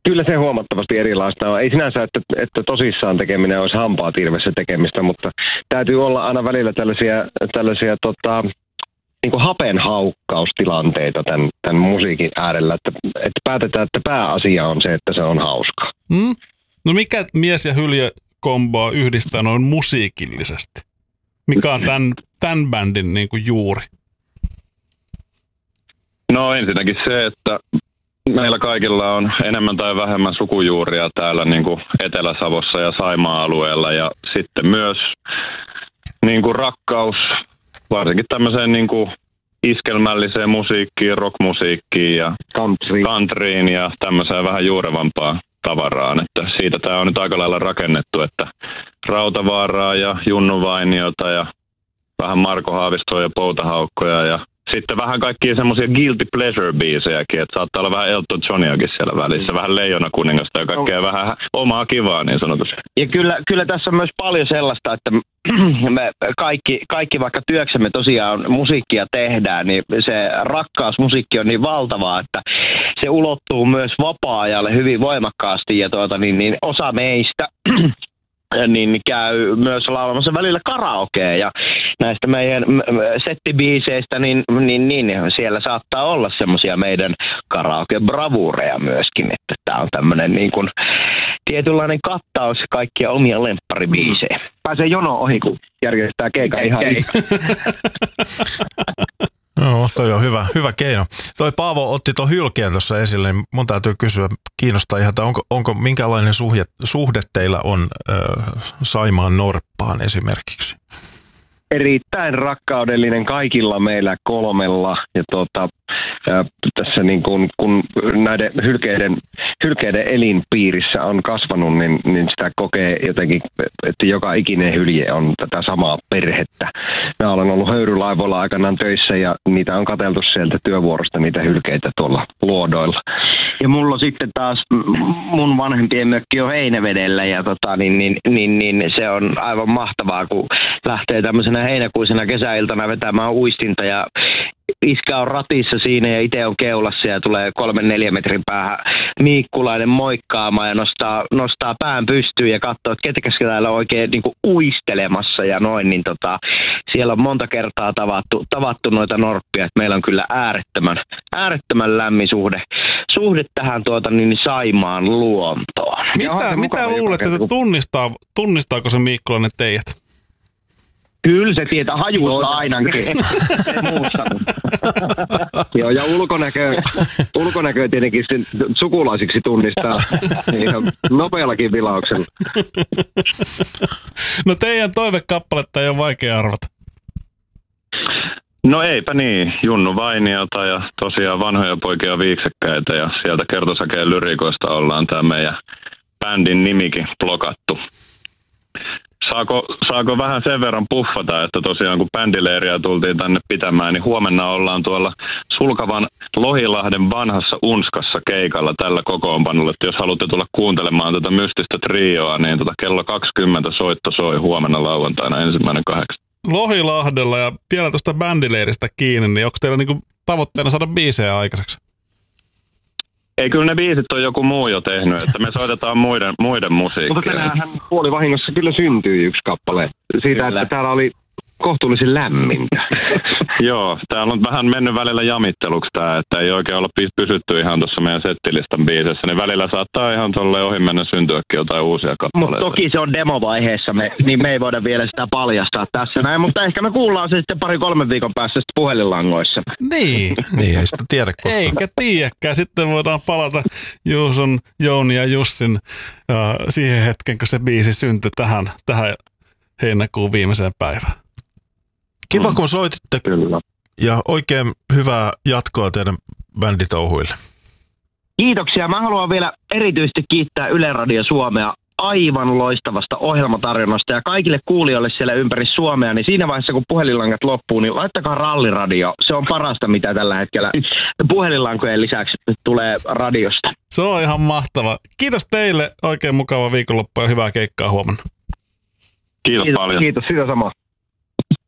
Kyllä se huomattavasti erilaista on. Ei sinänsä, että tosissaan tekeminen olisi hampaat irvessä tekemistä, mutta täytyy olla aina välillä tällaisia niin kuin hapenhaukkaustilanteita tämän musiikin äärellä, että päätetään, että pääasia on se, että se on hauskaa. No mikä mies ja hylje komboa yhdistää noin musiikillisesti? Mikä on tämän bändin niin kuin juuri? No ensinnäkin se, että meillä kaikilla on enemmän tai vähemmän sukujuuria täällä niin kuin Etelä-Savossa ja Saimaa-alueella ja sitten myös niin kuin rakkaus varsinkin tämmöiseen niin kuin iskelmälliseen musiikkiin, rockmusiikkiin ja countryin ja tämmöiseen vähän juurevampaan tavaraan. Että siitä tämä on nyt aika lailla rakennettu, että Rautavaaraa ja Junnu Vainiota ja vähän Marko Haavistoa ja Poutahaukkoja ja sitten vähän kaikkia semmoisia guilty pleasure-biisejäkin, että saattaa olla vähän Elton Johniakin siellä välissä, vähän Leijona kuningasta ja kaikkea vähän omaa kivaa niin sanotusti. Ja kyllä tässä on myös paljon sellaista, että me kaikki vaikka työksemme tosiaan musiikkia tehdään, niin se rakkausmusiikki on niin valtavaa, että se ulottuu myös vapaa-ajalle hyvin voimakkaasti ja osa meistä niin käy myös laulamassa välillä karaokea ja näistä meidän settibiiseistä, niin siellä saattaa olla semmoisia meidän karaoke-bravureja myöskin, että tämä on tämmöinen niin kuin tietynlainen kattaus kaikkia omia lempparibiisejä. Pääsee jono ohi, kun järjestää keikan ihan No, toi on hyvä keino. Toi Paavo otti tuon hylkeen tuossa esille, niin mun täytyy kysyä, kiinnostaa ihan, että onko minkälainen suhde teillä on Saimaan norppaan esimerkiksi? Erittäin rakkaudellinen kaikilla meillä kolmella ja tässä niin kun näiden hylkeiden elinpiirissä on kasvanut, niin sitä kokee jotenkin, että joka ikinen hylje on tätä samaa perhettä. Mä olen ollut höyrylaivoilla aikanaan töissä ja niitä on katseltu sieltä työvuorosta niitä hylkeitä tuolla luodoilla. Ja mulla sitten taas mun vanhempien mökki on Heinävedellä ja se on aivan mahtavaa, kun lähtee tämmöisenä heinäkuisena kesäiltana vetämään uistinta ja iskä on ratissa siinä ja itse on keulassa ja tulee 3-4 metrin päähän Miikkulainen moikkaamaan ja nostaa pään pystyyn ja katsoo, että ketkäs täällä on oikein niin kuin uistelemassa ja noin, niin siellä on monta kertaa tavattu noita norppia, että meillä on kyllä äärettömän lämmin suhde tähän Saimaan luontoon. Mitä luulet, että tunnistaako se Miikkulainen teidät? Kyllä se tietää hajusta ainakin. Joo, ja ulkonäkö tietenkin sukulaisiksi tunnistaa ihan nopeallakin vilauksella. No teidän toivekappaletta ei ole vaikea arvata. No eipä niin, Junnu Vainiota ja tosiaan vanhoja poikia viiksekkäitä ja sieltä Kertosäkeen lyrikoista ollaan tämä meidän bändin nimikin blokattu. Saako vähän sen verran puffata, että tosiaan kun bändileiriä tultiin tänne pitämään, niin huomenna ollaan tuolla Sulkavan Lohilahden vanhassa Unskassa keikalla tällä kokoonpanolla. Että jos haluatte tulla kuuntelemaan tätä mystistä trioa, niin kello 20 soitto soi huomenna lauantaina 1.8. Lohilahdella ja vielä tuosta bändileiristä kiinni, niin onko teillä niinku tavoitteena saada biisejä aikaiseksi? Ei, kyllä ne biisit on joku muu jo tehnyt, että me soitetaan muiden musiikkia. Mutta tänäänhän puolivahingossa kyllä syntyy yksi kappale siitä, että täällä oli kohtuullisen lämmintä. Joo, täällä on vähän mennyt välillä jamitteluksi tämä, että ei oikein olla pysytty ihan tuossa meidän settilistan biisessä, niin välillä saattaa ihan tolleen ohi mennä syntyäkin jotain uusia kappaleita. Mutta toki se on demovaiheessa, niin me ei voida vielä sitä paljastaa tässä näin, mutta ehkä me kuullaan se sitten 2-3 viikon päässä puhelinlangoissa. Niin. Niin, ei sitä tiedä koskaan. Eikä tiedäkään. Sitten voidaan palata Jouni ja Jussin siihen hetken, kun se biisi syntyi tähän heinäkuun viimeiseen päivään. Kiva, kun soititte. Kyllä. Ja oikein hyvää jatkoa teidän bänditouhuille. Kiitoksia. Mä haluan vielä erityisesti kiittää Yle Radio Suomea aivan loistavasta ohjelmatarjonnasta ja kaikille kuulijoille siellä ympäri Suomea, niin siinä vaiheessa kun puhelinlangat loppuu, niin laittakaa Ralliradio. Se on parasta, mitä tällä hetkellä puhelinlankojen lisäksi tulee radiosta. Se on ihan mahtava. Kiitos teille. Oikein mukava viikonloppu ja hyvää keikkaa huomenna. Kiitos paljon. Kiitos, sitä samaa.